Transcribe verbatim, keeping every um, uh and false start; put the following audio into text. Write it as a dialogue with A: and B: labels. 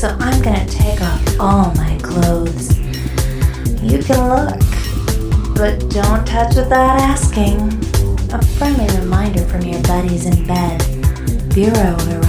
A: so I'm gonna take off all my clothes. You can look, but don't touch without asking. A friendly reminder from your buddies in bed. Bureau of